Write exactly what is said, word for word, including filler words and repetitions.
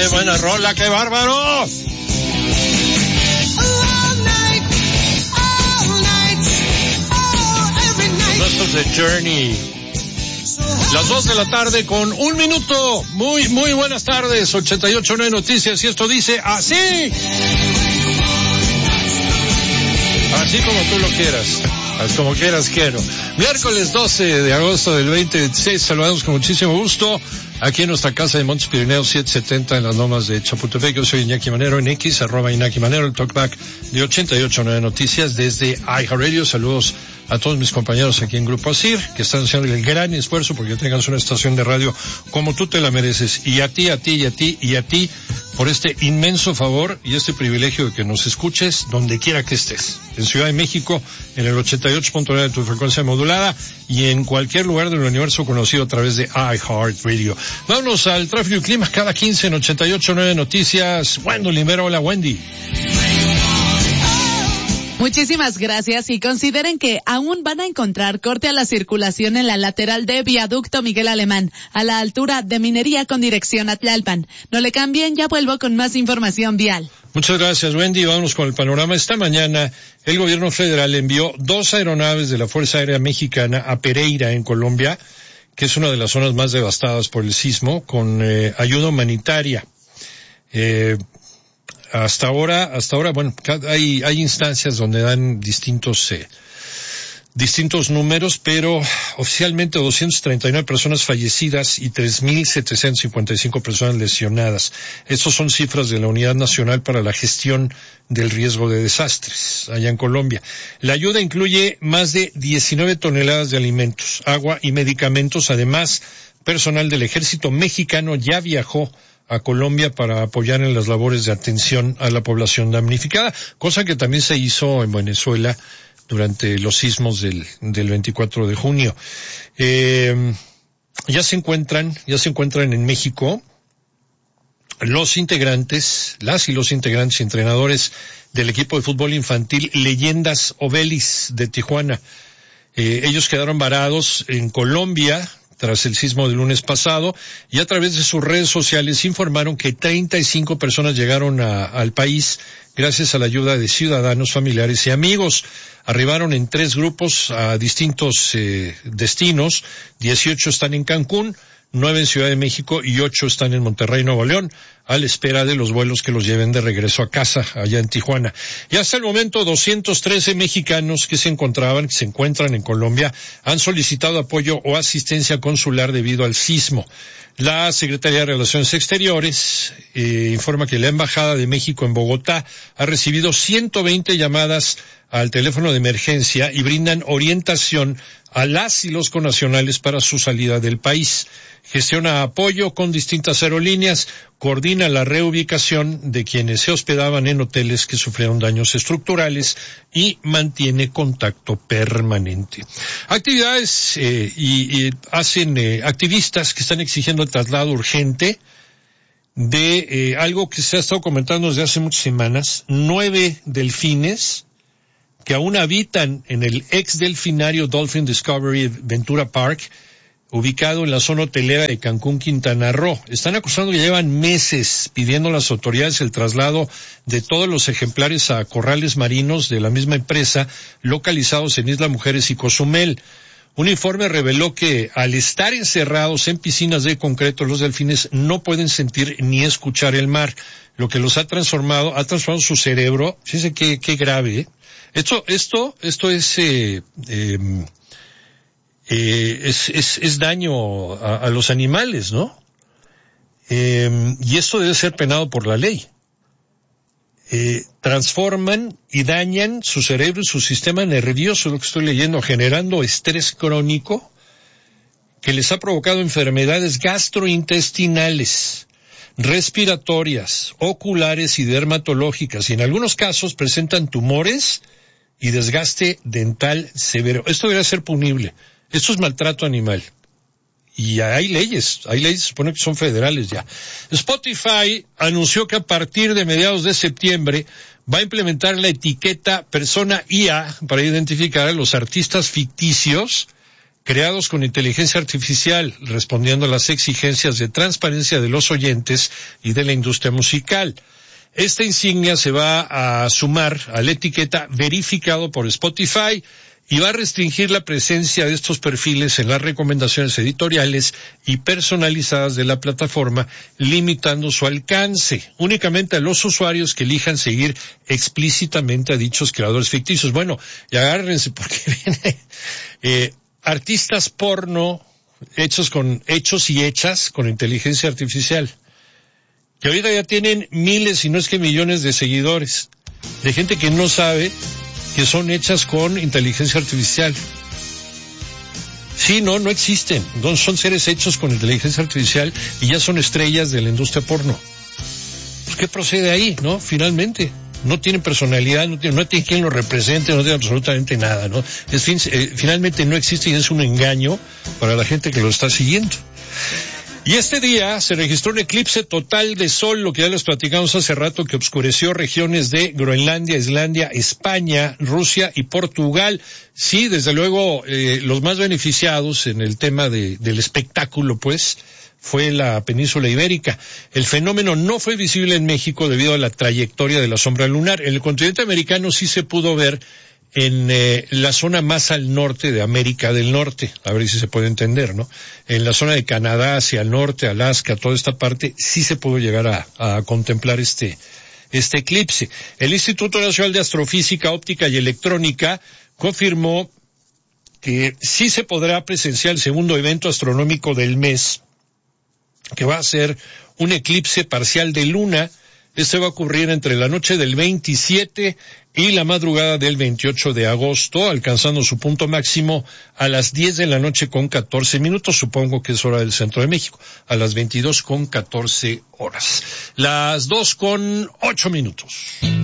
qué buena rola, qué bárbaro. Nuestros de Journey. Las dos de la tarde con un minuto. Muy, muy buenas tardes. ochenta y ocho punto nueve Noticias. Y esto dice así. Así como tú lo quieras. Así como quieras quiero. Miércoles doce de agosto del veinte veintiséis. Saludamos con muchísimo gusto aquí en nuestra casa de Montes Pirineos setecientos setenta en las lomas de Chapultepec. Yo soy Iñaki Manero en X, arroba Iñaki Manero, el talkback de ochenta y ocho punto nueve Noticias desde iHeartRadio. Saludos a todos mis compañeros aquí en Grupo ASIR, que están haciendo el gran esfuerzo porque tengas una estación de radio como tú te la mereces. Y a ti, a ti, y a ti, y a ti, por este inmenso favor y este privilegio de que nos escuches donde quiera que estés. En Ciudad de México, en el ochenta y ocho punto nueve de tu frecuencia modulada y en cualquier lugar del universo conocido a través de iHeartRadio. Vámonos al tráfico y clima cada quince en ochenta y ocho punto nueve Noticias. Wendy Limero, hola Wendy. Muchísimas gracias y consideren que aún van a encontrar corte a la circulación en la lateral de Viaducto Miguel Alemán, a la altura de Minería con dirección a Tlalpan. No le cambien, ya vuelvo con más información vial. Muchas gracias, Wendy. Vamos con el panorama. Esta mañana el gobierno federal envió dos aeronaves de la Fuerza Aérea Mexicana a Pereira, en Colombia, que es una de las zonas más devastadas por el sismo, con eh, ayuda humanitaria. Eh, Hasta ahora, hasta ahora, bueno, hay, hay instancias donde dan distintos, eh, distintos números, pero oficialmente doscientas treinta y nueve personas fallecidas y tres mil setecientas cincuenta y cinco personas lesionadas. Estas son cifras de la Unidad Nacional para la Gestión del Riesgo de Desastres, allá en Colombia. La ayuda incluye más de diecinueve toneladas de alimentos, agua y medicamentos. Además, personal del Ejército Mexicano ya viajó a Colombia para apoyar en las labores de atención a la población damnificada, cosa que también se hizo en Venezuela durante los sismos del, del veinticuatro de junio. Eh, ya se encuentran, ya se encuentran en México los integrantes, las y los integrantes y entrenadores del equipo de fútbol infantil Leyendas Obelis de Tijuana. Eh, ellos quedaron varados en Colombia tras el sismo del lunes pasado, y a través de sus redes sociales informaron que treinta y cinco personas llegaron a, al país gracias a la ayuda de ciudadanos, familiares y amigos. Arribaron en tres grupos a distintos eh, destinos. dieciocho están en Cancún, nueve en Ciudad de México y ocho están en Monterrey, Nuevo León, a la espera de los vuelos que los lleven de regreso a casa, allá en Tijuana. Y hasta el momento, doscientos trece mexicanos que se encontraban, que se encuentran en Colombia, han solicitado apoyo o asistencia consular debido al sismo. La Secretaría de Relaciones Exteriores eh, informa que la Embajada de México en Bogotá ha recibido ciento veinte llamadas al teléfono de emergencia y brindan orientación a las y los connacionales para su salida del país. Gestiona apoyo con distintas aerolíneas, coordina la reubicación de quienes se hospedaban en hoteles que sufrieron daños estructurales y mantiene contacto permanente. Actividades eh, y, y hacen eh, activistas que están exigiendo el traslado urgente de eh, algo que se ha estado comentando desde hace muchas semanas, nueve delfines que aún habitan en el ex delfinario Dolphin Discovery Ventura Park, ubicado en la zona hotelera de Cancún, Quintana Roo. Están acusando que llevan meses pidiendo a las autoridades el traslado de todos los ejemplares a corrales marinos de la misma empresa, localizados en Isla Mujeres y Cozumel. Un informe reveló que al estar encerrados en piscinas de concreto, los delfines no pueden sentir ni escuchar el mar, lo que los ha transformado, ha transformado su cerebro. Fíjense qué, qué grave, ¿eh? Esto, esto, esto es, eh, eh, eh, es, es, es daño a, a los animales, ¿no? Eh, y esto debe ser penado por la ley. Eh, transforman y dañan su cerebro y su sistema nervioso, lo que estoy leyendo, generando estrés crónico que les ha provocado enfermedades gastrointestinales, respiratorias, oculares y dermatológicas, y en algunos casos presentan tumores y desgaste dental severo. Esto debería ser punible. Esto es maltrato animal. Y hay leyes, hay leyes, se supone que son federales ya. Spotify anunció que a partir de mediados de septiembre va a implementar la etiqueta persona I A para identificar a los artistas ficticios creados con inteligencia artificial, respondiendo a las exigencias de transparencia de los oyentes y de la industria musical. Esta insignia se va a sumar a la etiqueta verificado por Spotify y va a restringir la presencia de estos perfiles en las recomendaciones editoriales y personalizadas de la plataforma, limitando su alcance únicamente a los usuarios que elijan seguir explícitamente a dichos creadores ficticios. Bueno, y agárrense porque viene eh, artistas porno hechos con hechos y hechas con inteligencia artificial, que ahorita ya tienen miles, y no es que millones de seguidores, de gente que no sabe que son hechas con inteligencia artificial. Sí, no, no existen. No, son seres hechos con inteligencia artificial y ya son estrellas de la industria porno. Pues, ¿qué procede ahí, no? Finalmente, no tienen personalidad, no tienen, no tienen quien los represente, no tienen absolutamente nada, ¿no? Es fin, eh, finalmente no existe y es un engaño para la gente que lo está siguiendo. Y este día se registró un eclipse total de sol, lo que ya les platicamos hace rato, que oscureció regiones de Groenlandia, Islandia, España, Rusia y Portugal. Sí, desde luego, eh, los más beneficiados en el tema de, del espectáculo, pues, fue la península ibérica. El fenómeno no fue visible en México debido a la trayectoria de la sombra lunar. En el continente americano sí se pudo ver en eh, la zona más al norte de América del Norte, a ver si se puede entender, ¿no? En la zona de Canadá, hacia el norte, Alaska, toda esta parte, sí se pudo llegar a, a contemplar este, este eclipse. El Instituto Nacional de Astrofísica, Óptica y Electrónica confirmó que sí se podrá presenciar el segundo evento astronómico del mes, que va a ser un eclipse parcial de luna. Este va a ocurrir entre la noche del veintisiete y la madrugada del veintiocho de agosto, alcanzando su punto máximo a las diez de la noche con catorce minutos, supongo que es hora del centro de México, a las veintidós con catorce horas. Las dos con ocho minutos.